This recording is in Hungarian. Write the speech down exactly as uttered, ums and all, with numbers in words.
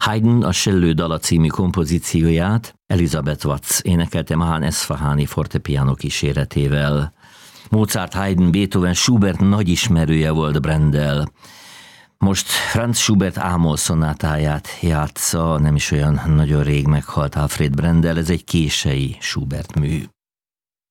Haydn a Sellő dala című kompozícióját Elizabeth Watts énekelte Mahan Esfahani fortepiano kíséretével. Mozart, Haydn, Beethoven, Schubert nagy ismerője volt Brendel. Most Franz Schubert Ámol szonátáját játsza, nem is olyan nagyon rég meghalt Alfred Brendel, ez egy kései Schubert mű.